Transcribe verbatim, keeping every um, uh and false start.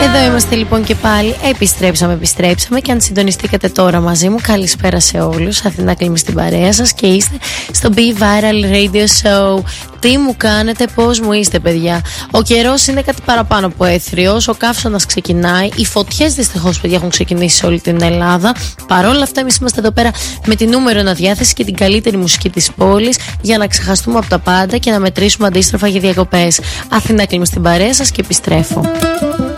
Εδώ είμαστε λοιπόν και πάλι. Επιστρέψαμε, επιστρέψαμε. Και αν συντονιστήκατε τώρα μαζί μου, καλησπέρα σε όλους. Αθηνά Κλίμη στην παρέα σας και είστε στο Be Viral Radio Show. Τι μου κάνετε, πώς μου είστε, παιδιά? Ο καιρός είναι κάτι παραπάνω από έθριος. Ο καύσωνας ξεκινάει. Οι φωτιές δυστυχώς, παιδιά, έχουν ξεκινήσει σε όλη την Ελλάδα. Παρ' όλα αυτά, εμείς είμαστε εδώ πέρα με τη νούμερο ένα διάθεση και την καλύτερη μουσική της πόλης για να ξεχαστούμε από τα πάντα και να μετρήσουμε αντίστροφα για διακοπές. Αθηνά Κλίμη στην παρέα σας και επιστρέφω.